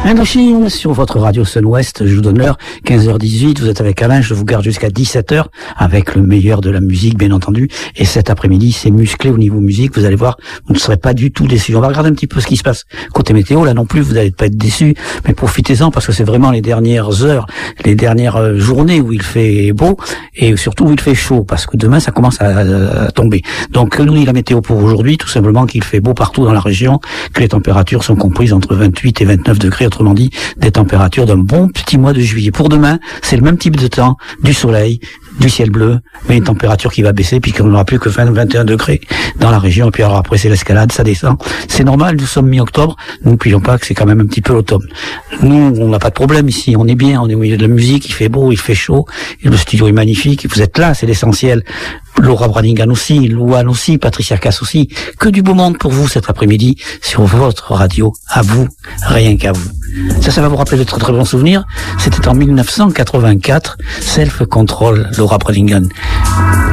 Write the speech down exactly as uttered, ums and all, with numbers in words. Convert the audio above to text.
Indochine sur votre radio Sun-Ouest, je vous donne l'heure, quinze heures dix-huit, vous êtes avec Alain, je vous garde jusqu'à dix-sept heures avec le meilleur de la musique, bien entendu, et cet après-midi, c'est musclé au niveau musique, vous allez voir, vous ne serez pas du tout déçus. On va regarder un petit peu ce qui se passe côté météo, là non plus, vous n'allez pas être déçus, mais profitez-en parce que c'est vraiment les dernières heures, les dernières journées où il fait beau, et surtout où il fait chaud, parce que demain, ça commence à, à tomber. Donc, que nous dit la météo pour aujourd'hui? Tout simplement qu'il fait beau partout dans la région, que les températures sont comprises entre vingt-huit et vingt-neuf degrés, autrement dit, des températures d'un bon petit mois de juillet. Pour demain, c'est le même type de temps, du soleil, du ciel bleu, mais une température qui va baisser puisqu'on n'aura plus que vingt, vingt et un degrés dans la région, et puis alors après c'est l'escalade, ça descend. C'est normal, nous sommes mi-octobre, nous n'oublions pas que c'est quand même un petit peu l'automne. Nous, on n'a pas de problème ici, on est bien, on est au milieu de la musique, il fait beau, il fait chaud, et le studio est magnifique, vous êtes là, c'est l'essentiel. Laura Branigan aussi, Louane aussi, Patricia Cass aussi. Que du beau monde pour vous cet après-midi sur votre radio. À vous, rien qu'à vous. Ça, ça va vous rappeler de très très bons souvenirs. C'était en mille neuf cent quatre-vingt-quatre, Self Control, Laura Branigan.